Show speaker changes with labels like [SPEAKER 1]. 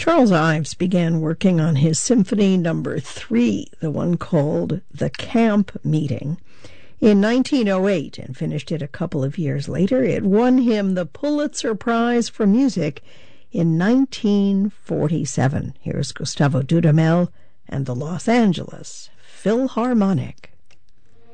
[SPEAKER 1] Charles Ives began working on his Symphony No. 3, the one called The Camp Meeting, in 1908 and finished it a couple of years later. It won him the Pulitzer Prize for Music in 1947. Here's Gustavo Dudamel and the Los Angeles Philharmonic.